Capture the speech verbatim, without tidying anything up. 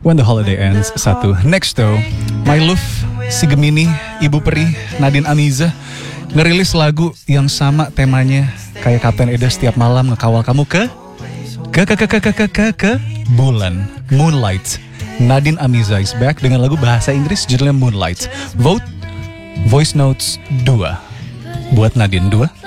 When the Holiday Ends. Satu. Next though, My Love, si Gemini, Ibu Peri, Nadine Amiza ngerilis lagu yang sama temanya kayak Kapten Eda setiap malam ngekawal kamu ke ke ke ke ke ke ke ke, ke bulan, Moonlight. Nadine Amiza is back dengan lagu bahasa Inggris judulnya Moonlight. Vote Voice Notes dua buat Nadine dua.